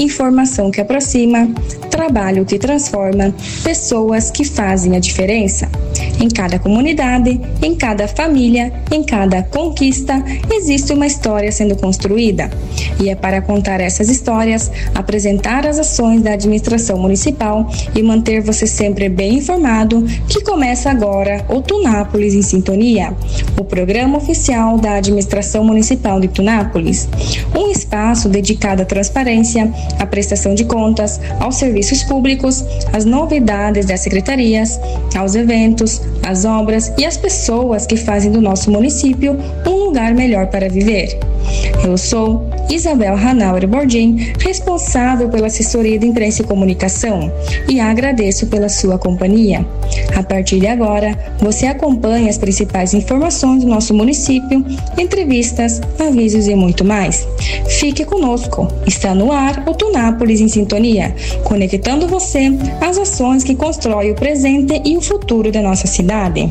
informação que aproxima, trabalho que transforma, pessoas que fazem a diferença. Em cada comunidade, em cada família, em cada conquista, existe uma história sendo construída. E é para contar essas histórias, apresentar as ações da administração municipal e manter você sempre bem informado que começa agora o Tunápolis em Sintonia, o programa oficial da administração municipal de Tunápolis. Um espaço dedicado à transparência, à prestação de contas, aos serviços públicos, às novidades das secretarias, aos eventos, às obras e às pessoas que fazem do nosso município um lugar melhor para viver. Eu sou Isabel Hanauer Bordim, responsável pela assessoria de imprensa e comunicação, e agradeço pela sua companhia. A partir de agora, você acompanha as principais informações do nosso município, entrevistas, avisos e muito mais. Fique conosco, está no ar o Tunápolis em Sintonia, conectando você às ações que constroem o presente e o futuro da nossa cidade.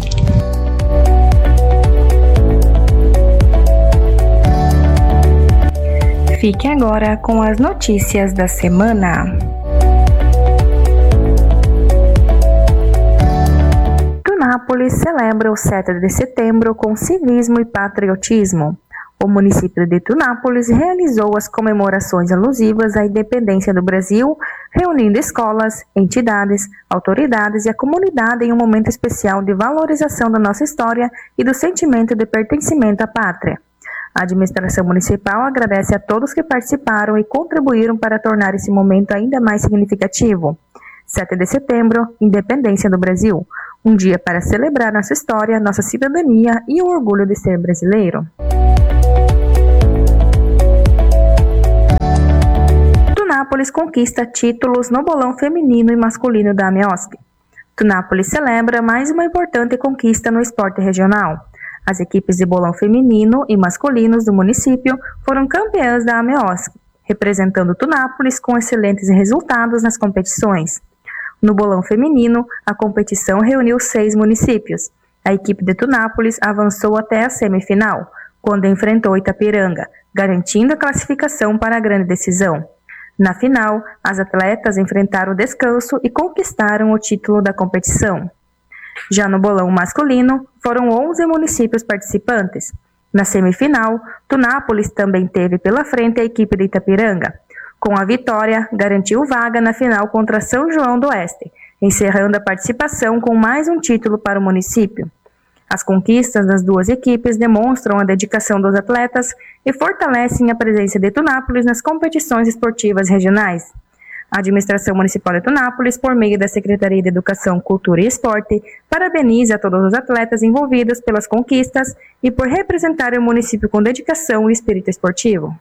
Fique agora com as notícias da semana. Tunápolis celebra o 7 de setembro com civismo e patriotismo. O município de Tunápolis realizou as comemorações alusivas à independência do Brasil, reunindo escolas, entidades, autoridades e a comunidade em um momento especial de valorização da nossa história e do sentimento de pertencimento à pátria. A administração municipal agradece a todos que participaram e contribuíram para tornar esse momento ainda mais significativo. 7 de setembro, Independência do Brasil. Um dia para celebrar nossa história, nossa cidadania e o orgulho de ser brasileiro. Tunápolis conquista títulos no bolão feminino e masculino da AMEOSC. Tunápolis celebra mais uma importante conquista no esporte regional. As equipes de bolão feminino e masculinos do município foram campeãs da AMEOSC, representando Tunápolis com excelentes resultados nas competições. No bolão feminino, a competição reuniu 6 municípios. A equipe de Tunápolis avançou até a semifinal, quando enfrentou Itapiranga, garantindo a classificação para a grande decisão. Na final, as atletas enfrentaram o descanso e conquistaram o título da competição. Já no bolão masculino, foram 11 municípios participantes. Na semifinal, Tunápolis também teve pela frente a equipe de Itapiranga. Com a vitória, garantiu vaga na final contra São João do Oeste, encerrando a participação com mais um título para o município. As conquistas das duas equipes demonstram a dedicação dos atletas e fortalecem a presença de Tunápolis nas competições esportivas regionais. A administração municipal de Tunápolis, por meio da Secretaria de Educação, Cultura e Esporte, parabeniza a todos os atletas envolvidos pelas conquistas e por representarem o município com dedicação e espírito esportivo.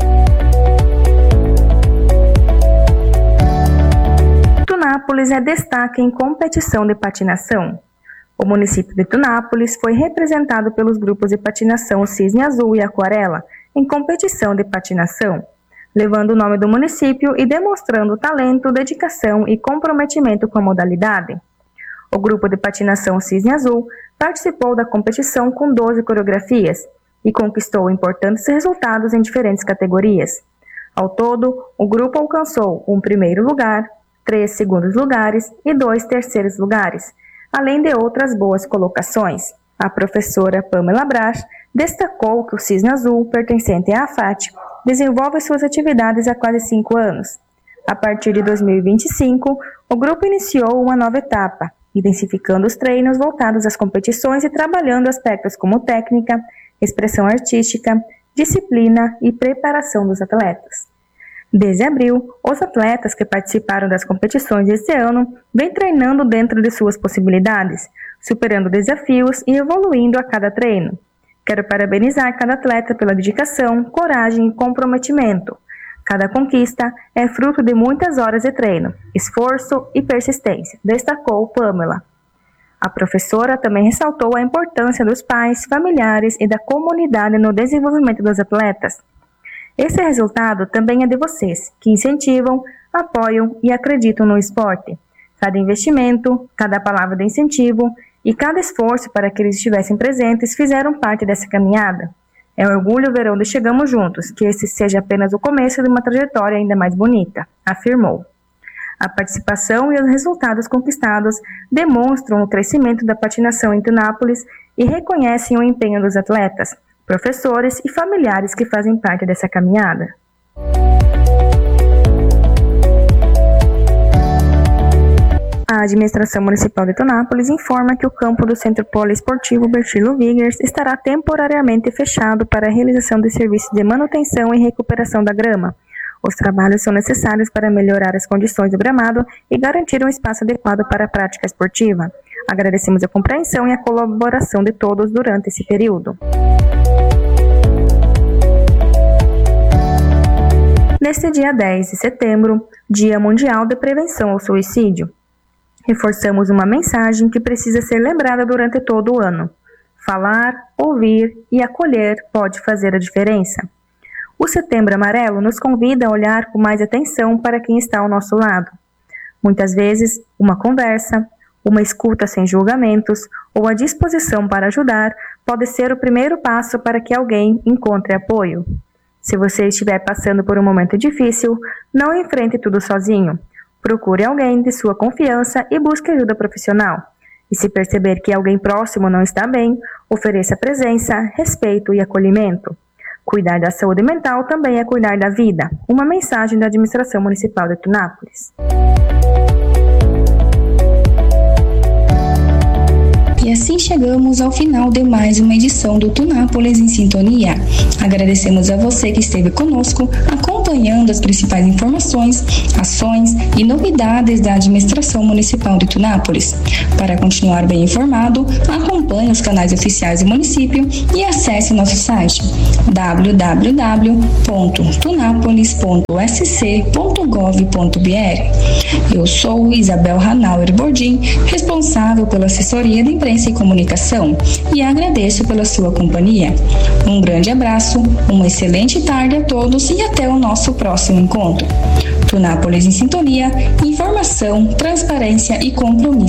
Tunápolis é destaque em competição de patinação. O município de Tunápolis foi representado pelos grupos de patinação Cisne Azul e Aquarela em competição de patinação, levando o nome do município e demonstrando talento, dedicação e comprometimento com a modalidade. O grupo de patinação Cisne Azul participou da competição com 12 coreografias e conquistou importantes resultados em diferentes categorias. Ao todo, o grupo alcançou um primeiro lugar, 3 segundos lugares e 2 terceiros lugares, além de outras boas colocações. A professora Pamela Brach destacou que o Cisne Azul, pertencente à AFAT, desenvolve suas atividades há quase 5 anos. A partir de 2025, o grupo iniciou uma nova etapa, intensificando os treinos voltados às competições e trabalhando aspectos como técnica, expressão artística, disciplina e preparação dos atletas. Desde abril, os atletas que participaram das competições este ano vêm treinando dentro de suas possibilidades, superando desafios e evoluindo a cada treino. Quero parabenizar cada atleta pela dedicação, coragem e comprometimento. Cada conquista é fruto de muitas horas de treino, esforço e persistência, destacou Pamela. A professora também ressaltou a importância dos pais, familiares e da comunidade no desenvolvimento dos atletas. Esse resultado também é de vocês, que incentivam, apoiam e acreditam no esporte. Cada investimento, cada palavra de incentivo e cada esforço para que eles estivessem presentes fizeram parte dessa caminhada. É um orgulho ver onde chegamos juntos, que esse seja apenas o começo de uma trajetória ainda mais bonita, afirmou. A participação e os resultados conquistados demonstram o crescimento da patinação em Tunápolis e reconhecem o empenho dos atletas, professores e familiares que fazem parte dessa caminhada. A administração municipal de Tunápolis informa que o campo do Centro Poliesportivo Bertilo Vigers estará temporariamente fechado para a realização de serviços de manutenção e recuperação da grama. Os trabalhos são necessários para melhorar as condições do gramado e garantir um espaço adequado para a prática esportiva. Agradecemos a compreensão e a colaboração de todos durante esse período. Neste dia 10 de setembro, Dia Mundial de Prevenção ao Suicídio, reforçamos uma mensagem que precisa ser lembrada durante todo o ano. Falar, ouvir e acolher pode fazer a diferença. O Setembro Amarelo nos convida a olhar com mais atenção para quem está ao nosso lado. Muitas vezes, uma conversa, uma escuta sem julgamentos ou a disposição para ajudar pode ser o primeiro passo para que alguém encontre apoio. Se você estiver passando por um momento difícil, não enfrente tudo sozinho. Procure alguém de sua confiança e busque ajuda profissional. E se perceber que alguém próximo não está bem, ofereça presença, respeito e acolhimento. Cuidar da saúde mental também é cuidar da vida. Uma mensagem da Administração Municipal de Tunápolis. E assim chegamos ao final de mais uma edição do Tunápolis em Sintonia. Agradecemos a você que esteve conosco, acompanhando as principais informações, ações e novidades da Administração Municipal de Tunápolis. Para continuar bem informado, acompanhe os canais oficiais do município e acesse nosso site www.tunapolis.sc.gov.br. Eu sou Isabel Hanauer Bordim, responsável pela assessoria de imprensa e comunicação, e agradeço pela sua companhia. Um grande abraço, uma excelente tarde a todos e até o nosso próximo encontro. Tunápolis em Sintonia, informação, transparência e compromisso.